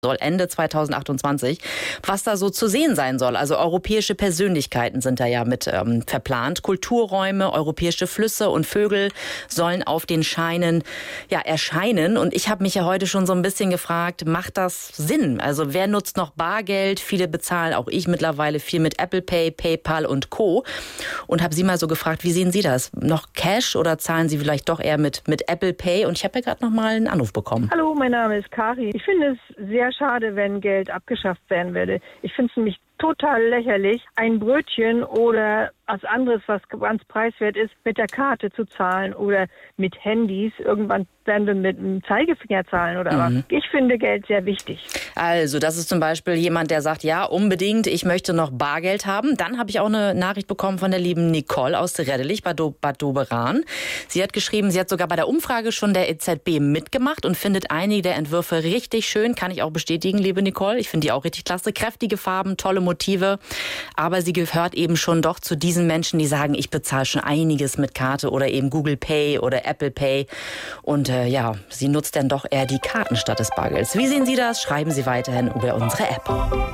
soll Ende 2028, was da so zu sehen sein soll. Also europäische Persönlichkeiten sind da ja mit verplant. Kulturräume, europäische Flüsse und Vögel sollen auf den Scheinen erscheinen. Und ich habe mich ja heute schon so ein bisschen gefragt, macht das Sinn? Also wer nutzt noch Bargeld? Viele bezahlen, auch ich mittlerweile, viel mit Apple Pay, PayPal und Co. Und habe Sie mal so gefragt, wie sehen Sie das? Noch Cash oder zahlen Sie vielleicht doch eher mit Apple Pay? Und ich habe ja gerade noch mal einen Anruf bekommen. Hallo, mein Name ist Kari. Ich finde es sehr schade, wenn Geld abgeschafft werden würde. Ich finde es nämlich total lächerlich, ein Brötchen oder was anderes, was ganz preiswert ist, mit der Karte zu zahlen oder mit Handys. Irgendwann werden wir mit dem Zeigefinger zahlen oder was. Ich finde Geld sehr wichtig. Also das ist zum Beispiel jemand, der sagt, ja, unbedingt, ich möchte noch Bargeld haben. Dann habe ich auch eine Nachricht bekommen von der lieben Nicole aus Reddelich, Bad Doberan. Sie hat geschrieben, sie hat sogar bei der Umfrage schon der EZB mitgemacht und findet einige der Entwürfe richtig schön. Kann ich auch bestätigen, liebe Nicole. Ich finde die auch richtig klasse. Kräftige Farben, tolle Motive. Aber sie gehört eben schon doch zu diesen Menschen, die sagen, ich bezahle schon einiges mit Karte oder eben Google Pay oder Apple Pay. Und sie nutzt dann doch eher die Karten statt des Bargelds. Wie sehen Sie das? Schreiben Sie weiterhin über unsere App.